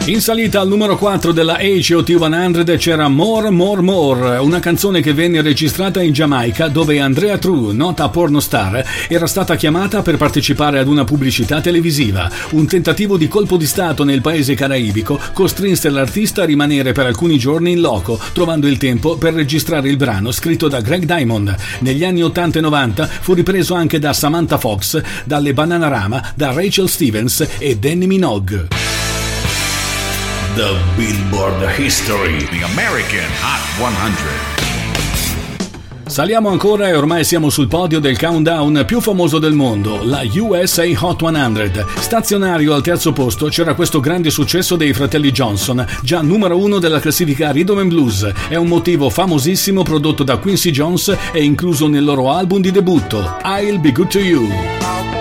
In salita al numero 4 della HOT 100 c'era More More More, una canzone che venne registrata in Giamaica dove Andrea True, nota pornostar, era stata chiamata per partecipare ad una pubblicità televisiva. Un tentativo di colpo di stato nel paese caraibico costrinse l'artista a rimanere per alcuni giorni in loco, trovando il tempo per registrare il brano scritto da Greg Diamond. Negli anni 80 e 90 fu ripreso anche da Samantha Fox, dalle Bananarama, da Rachel Stevens e Danny Minogue. The Billboard History, the American Hot 100. Saliamo ancora e ormai siamo sul podio del countdown più famoso del mondo, la USA Hot 100. Stazionario al terzo posto c'era questo grande successo dei fratelli Johnson, già numero 1 della classifica Rhythm and Blues. È un motivo famosissimo prodotto da Quincy Jones e incluso nel loro album di debutto, I'll Be Good to You.